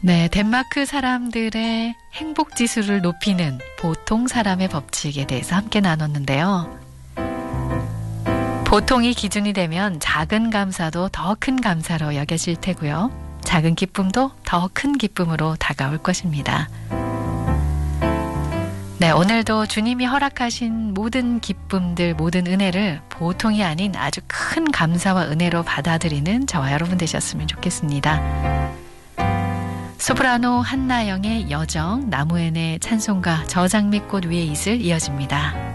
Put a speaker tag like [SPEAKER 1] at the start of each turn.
[SPEAKER 1] 네, 덴마크 사람들의 행복 지수를 높이는 보통 사람의 법칙에 대해서 함께 나눴는데요. 보통이 기준이 되면 작은 감사도 더 큰 감사로 여겨질 테고요. 작은 기쁨도 더 큰 기쁨으로 다가올 것입니다. 네, 오늘도 주님이 허락하신 모든 기쁨들, 모든 은혜를 보통이 아닌 아주 큰 감사와 은혜로 받아들이는 저와 여러분 되셨으면 좋겠습니다. 소프라노 한나영의 여정, 나무엔의 찬송가, 저장미꽃 위에 이슬 이어집니다.